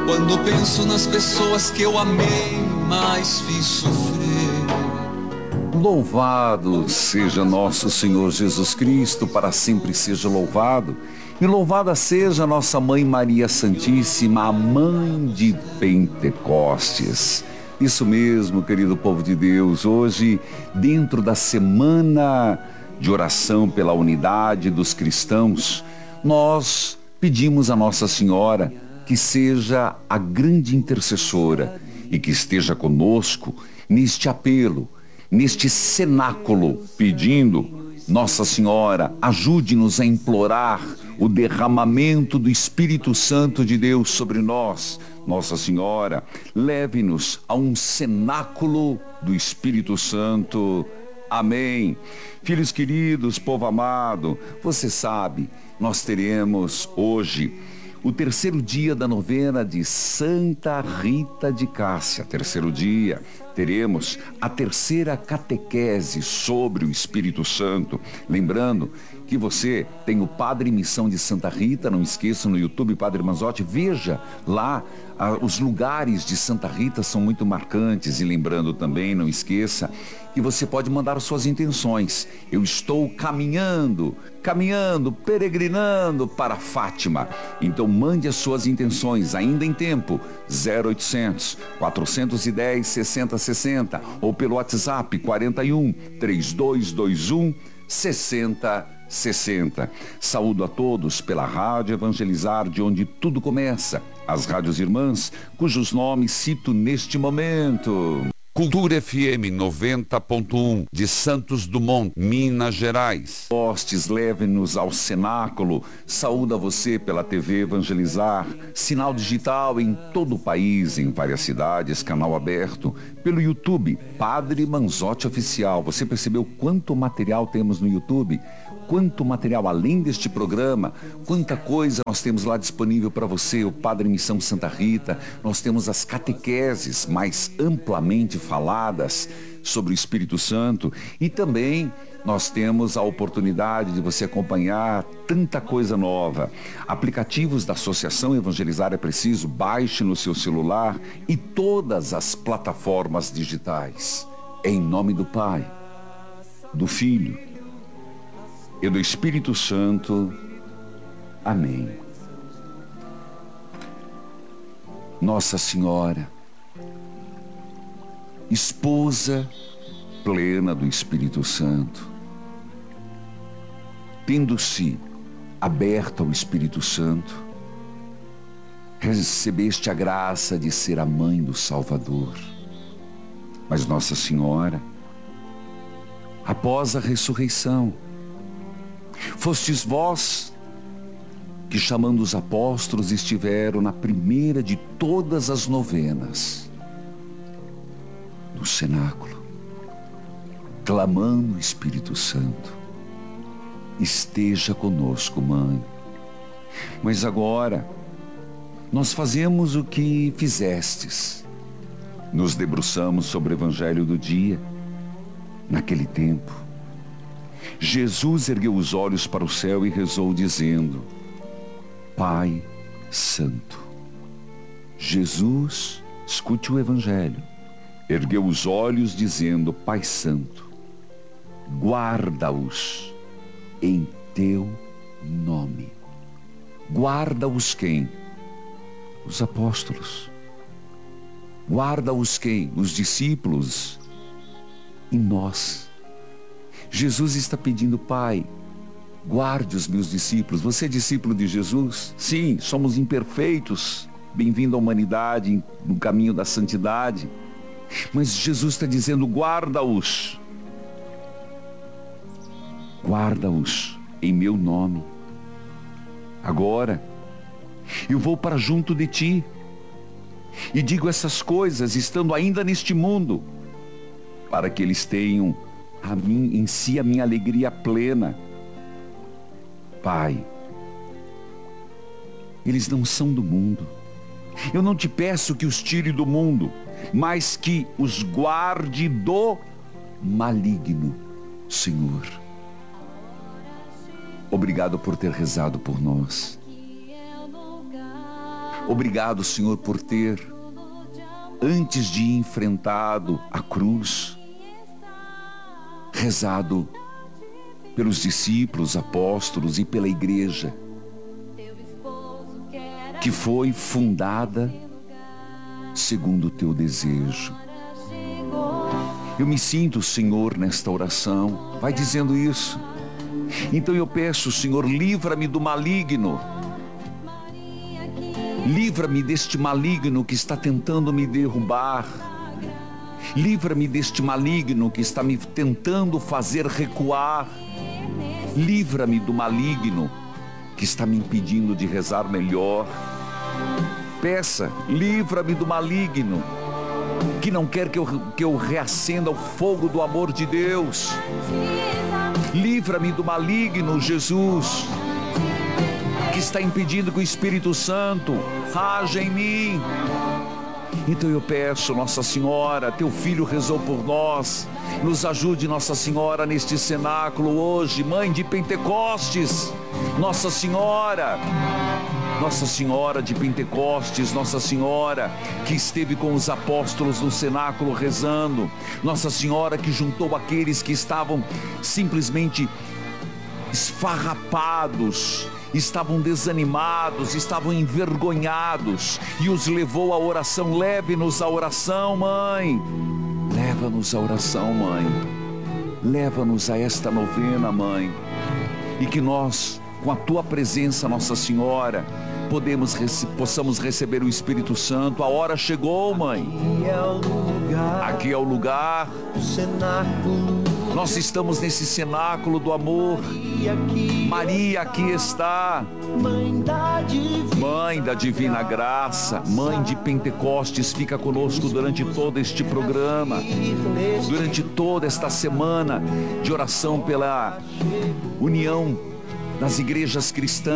Quando penso nas pessoas que eu amei, mas fiz sofrer. Louvado seja nosso Senhor Jesus Cristo, para sempre seja louvado. E louvada seja nossa Mãe Maria Santíssima, a Mãe de Pentecostes. Isso mesmo, querido povo de Deus. Hoje, dentro da semana de oração pela unidade dos cristãos, nós pedimos a Nossa Senhora que seja a grande intercessora e que esteja conosco neste apelo, neste cenáculo, pedindo: Nossa Senhora, ajude-nos a implorar o derramamento do Espírito Santo de Deus sobre nós. Nossa Senhora, leve-nos a um cenáculo do Espírito Santo. Amém. Filhos queridos, povo amado, você sabe, nós teremos hoje o terceiro dia da novena de Santa Rita de Cássia. Terceiro dia, teremos a terceira catequese sobre o Espírito Santo. Lembrando que você tem o Padre Missão de Santa Rita, não esqueça, no YouTube, Padre Manzotti, veja lá, os lugares de Santa Rita são muito marcantes. E lembrando também, não esqueça, que você pode mandar suas intenções. Eu estou caminhando, peregrinando para Fátima. Então mande as suas intenções, ainda em tempo, 0800 410 6060 ou pelo WhatsApp 41 3221 6060. Saúdo a todos pela Rádio Evangelizar, de onde tudo começa, as rádios irmãs, cujos nomes cito neste momento. Cultura FM 90.1 de Santos Dumont, Minas Gerais. Postes, leve-nos ao cenáculo. Saúda você pela TV Evangelizar, sinal digital em todo o país, em várias cidades, canal aberto. Pelo YouTube, Padre Manzotti Oficial. Você percebeu quanto material temos no YouTube? Quanto material, além deste programa, quanta coisa nós temos lá disponível para você. O Padre Missão Santa Rita, nós temos as catequeses mais amplamente faladas sobre o Espírito Santo, e também nós temos a oportunidade de você acompanhar tanta coisa nova. Aplicativos da Associação Evangelizar é Preciso, baixe no seu celular, e todas as plataformas digitais. Em nome do Pai, do Filho e do Espírito Santo. Amém. Nossa Senhora, esposa plena do Espírito Santo, tendo-se aberta ao Espírito Santo, recebeste a graça de ser a mãe do Salvador. Mas Nossa Senhora, após a ressurreição, fostes vós que, chamando os apóstolos, estiveram na primeira de todas as novenas, no cenáculo, clamando o Espírito Santo. Esteja conosco, Mãe. Mas agora, nós fazemos o que fizestes. Nos debruçamos sobre o Evangelho do dia. Naquele tempo, Jesus ergueu os olhos para o céu e rezou dizendo: Pai Santo. Jesus, escute o Evangelho, ergueu os olhos dizendo: Pai Santo, guarda-os em teu nome. Guarda-os quem? Os apóstolos. Guarda-os quem? Os discípulos. E nós. Jesus está pedindo: Pai, guarde os meus discípulos. Você é discípulo de Jesus? Sim, somos imperfeitos. Bem-vindo à humanidade, no caminho da santidade. Mas Jesus está dizendo: guarda-os. Guarda-os em meu nome. Agora, eu vou para junto de ti e digo essas coisas estando ainda neste mundo, para que eles tenham em si a minha alegria plena. Pai, eles não são do mundo. Eu não te peço que os tire do mundo, mas que os guarde do maligno, Senhor. Obrigado por ter rezado por nós. Obrigado, Senhor, por ter, antes de enfrentado a cruz, rezado pelos discípulos, apóstolos e pela igreja, que foi fundada segundo o teu desejo. Eu me sinto, Senhor, nesta oração. Vai dizendo isso. Então eu peço, Senhor, livra-me do maligno. Livra-me deste maligno que está tentando me derrubar. Livra-me deste maligno que está me tentando fazer recuar. Livra-me do maligno que está me impedindo de rezar melhor. Peça, livra-me do maligno que não quer que eu reacenda o fogo do amor de Deus. Livra-me do maligno, Jesus, que está impedindo que o Espírito Santo haja em mim. Então eu peço, Nossa Senhora, teu Filho rezou por nós, nos ajude, Nossa Senhora, neste cenáculo hoje, Mãe de Pentecostes, Nossa Senhora de Pentecostes, Nossa Senhora que esteve com os apóstolos no cenáculo rezando, Nossa Senhora que juntou aqueles que estavam simplesmente esfarrapados, estavam desanimados, estavam envergonhados, e os levou à oração. Leve-nos à oração, Mãe. Leva-nos à oração, Mãe. Leva-nos a esta novena, Mãe. E que nós, com a Tua presença, Nossa Senhora, possamos receber o Espírito Santo. A hora chegou, Mãe. Aqui é o lugar. O cenáculo. Nós estamos nesse cenáculo do amor. Maria aqui está. Mãe da Divina Graça, Mãe de Pentecostes, fica conosco durante todo este programa, durante toda esta semana de oração pela união das igrejas cristãs.